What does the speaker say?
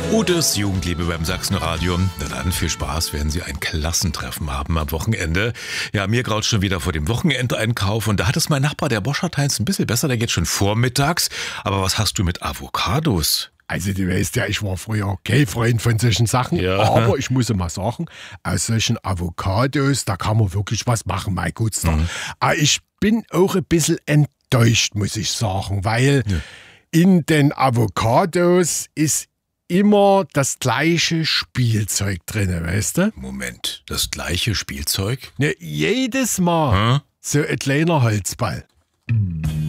Utes Jugendliebe beim Sachsenradio. Na dann, viel Spaß, werden Sie ein Klassentreffen haben am Wochenende. Ja, mir graut schon wieder vor dem Wochenendeinkauf und da hat es mein Nachbar, der Boscharteins, ein bisschen besser, der geht schon vormittags. Aber was hast du mit Avocados? Also du weißt ja, ich war früher kein Freund von solchen Sachen, Ja. aber ich muss mal sagen, aus solchen Avocados, da kann man wirklich was machen, mein Gutster. Aber ich bin auch ein bisschen enttäuscht, muss ich sagen, weil in den Avocados ist immer das gleiche Spielzeug drin, weißt du? Moment, das gleiche Spielzeug? Ja, jedes Mal so ein kleiner Holzball.